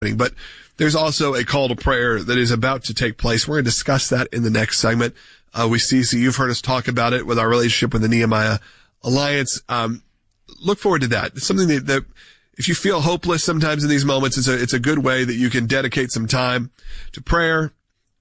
But there's also a call to prayer that is about to take place. We're going to discuss that in the next segment. We see, so you've heard us talk about it with our relationship with the Nehemiah Alliance. Look forward to that. It's something that if you feel hopeless sometimes in these moments, it's a good way that you can dedicate some time to prayer.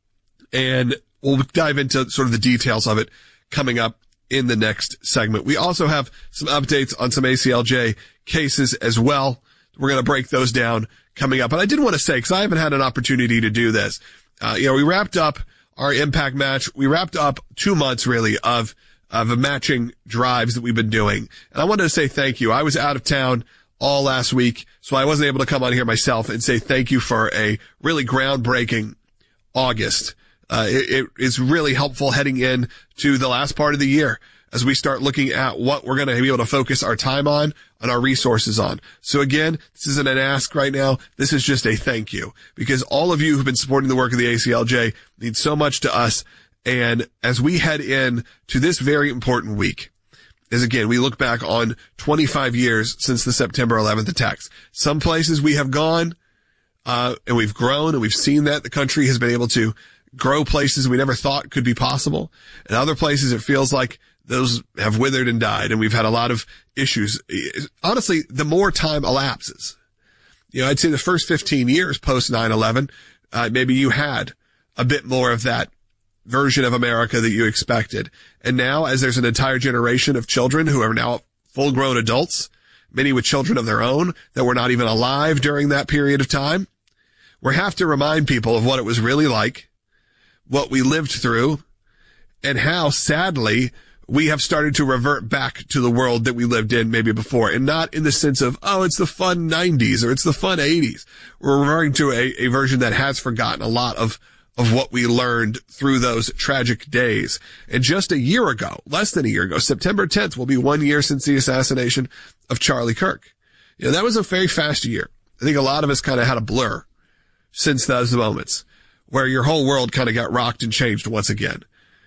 And we'll dive into sort of the details of it coming up in the next segment. We also have some updates on some ACLJ cases as well. We're going to break those down coming up. But I did want to say, because I haven't had an opportunity to do this, we wrapped up our Impact Match. We wrapped up 2 months really of matching drives that we've been doing. And I wanted to say thank you. I was out of town all last week, so I wasn't able to come on here myself and say thank you for a really groundbreaking August. It is really helpful heading in to the last part of the year as we start looking at what we're going to be able to focus our time on and our resources on. So again, this isn't an ask right now. This is just a thank you, because all of you who've been supporting the work of the ACLJ mean so much to us. And as we head in to this very important week, as again, we look back on 25 years since the September 11th attacks. Some places we have gone, and we've grown, and we've seen that the country has been able to grow places we never thought could be possible. And other places it feels like those have withered and died, and we've had a lot of issues. Honestly, the more time elapses, I'd say the first 15 years post 9/11, maybe you had a bit more of that version of America that you expected. And now, as there's an entire generation of children who are now full-grown adults, many with children of their own that were not even alive during that period of time, we have to remind people of what it was really like, what we lived through, and how, sadly, we have started to revert back to the world that we lived in maybe before, and not in the sense of, it's the fun 90s or it's the fun 80s. We're referring to a version that has forgotten a lot of what we learned through those tragic days. And just a year ago, less than a year ago, September 10th will be 1 year since the assassination of Charlie Kirk. That was a very fast year. I think a lot of us kind of had a blur since those moments where your whole world kind of got rocked and changed once again.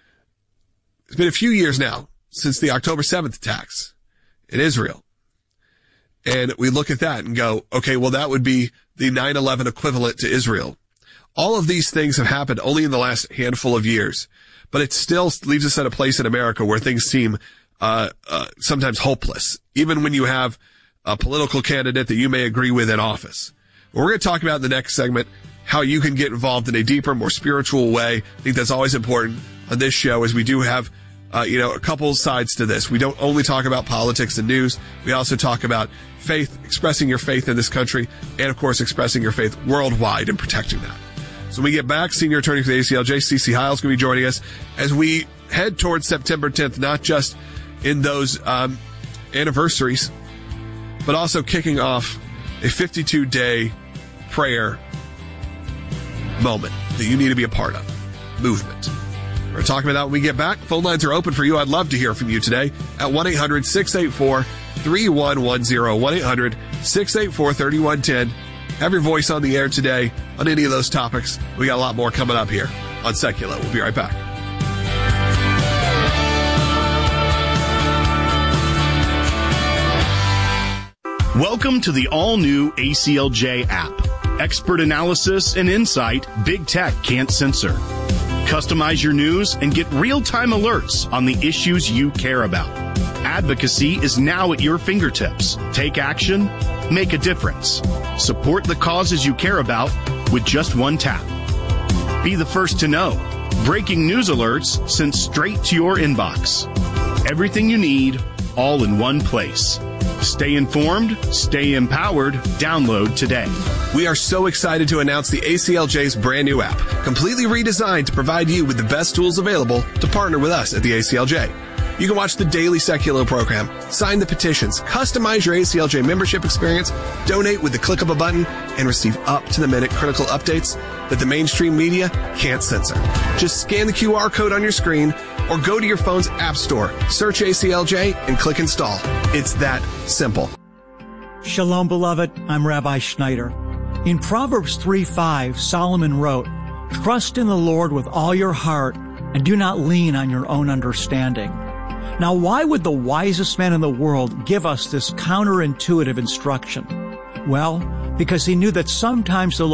It's been a few years now since the October 7th attacks in Israel. And we look at that and go, okay, well, that would be the 9/11 equivalent to Israel. All of these things have happened only in the last handful of years, but it still leaves us at a place in America where things seem sometimes hopeless, even when you have a political candidate that you may agree with in office. We're going to talk about in the next segment how you can get involved in a deeper, more spiritual way. I think that's always important on this show, as we do have a couple sides to this. We don't only talk about politics and news. We also talk about faith, expressing your faith in this country, and of course, expressing your faith worldwide and protecting that. So when we get back, senior attorney for the ACLJ, CeCe Heil, is going to be joining us as we head towards September 10th, not just in those anniversaries, but also kicking off a 52-day prayer moment that you need to be a part of. Movement. We're talking about that when we get back. Phone lines are open for you. I'd love to hear from you today at 1-800-684-3110, 1-800-684-3110. Have your voice on the air today on any of those topics. We got a lot more coming up here on Secular. We'll be right back. Welcome to the all-new ACLJ app. Expert analysis and insight big tech can't censor. Customize your news and get real-time alerts on the issues you care about. Advocacy is now at your fingertips. Take action, make a difference. Support the causes you care about with just one tap. Be the first to know. Breaking news alerts sent straight to your inbox. Everything you need, all in one place. Stay informed, stay empowered. Download today. We are so excited to announce the ACLJ's brand new app, completely redesigned to provide you with the best tools available to partner with us at the ACLJ. You can watch the daily Secular program, sign the petitions, customize your ACLJ membership experience, donate with the click of a button, and receive up-to-the-minute critical updates that the mainstream media can't censor. Just scan the QR code on your screen or go to your phone's app store, search ACLJ, and click install. It's that simple. Shalom, beloved. I'm Rabbi Schneider. In Proverbs 3:5, Solomon wrote, "Trust in the Lord with all your heart and do not lean on your own understanding." Now, why would the wisest man in the world give us this counterintuitive instruction? Well, because he knew that sometimes the